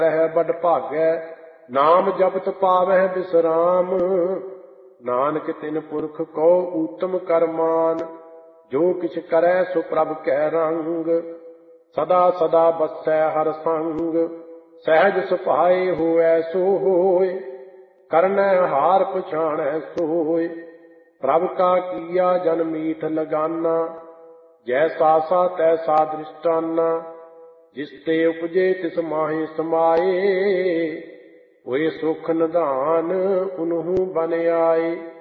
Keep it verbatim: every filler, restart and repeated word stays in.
ਰਹਿ ਬਡ ਭਾਗੈ, ਨਾਮ ਜਪਤ ਪਾਵਹਿ ਬਿਸਰਾਮ। ਨਾਨਕ ਤਿਨ ਪੁਰਖ ਕੋ ਊਤਮ ਕਰਮਾਨ, ਜੋ ਕਿਛ ਕਰੈ ਸੋ ਪ੍ਰਭ ਕੈ ਰੰਗ। ਸਦਾ ਸਦਾ ਬਸੈ ਹਰ ਸੰਗ, ਸਹਿਜ ਸੁਭਾਏ ਹੋਵੈ ਸੋ ਹੋਇ। ਕਰਨੈ ਹਾਰ ਪਛਾਣੈ ਸੋਇ, ਪ੍ਰਭ ਕਾ ਕੀਆ ਜਨ ਮੀਠ ਲਗਾਨਾ। ਜੈਸਾ ਸਾ ਤੈਸਾ ਦ੍ਰਿਸ਼ਟਾਨਾ, ਜਿਸ ਤੇ ਉਪਜੇ ਤਿਸ ਮਾਹਿ ਸਮਾਏ। ਹੋਏ ਸੁਖ ਨਿਧਾਨ ਉਨਹੂ ਬਨ ਆਏ।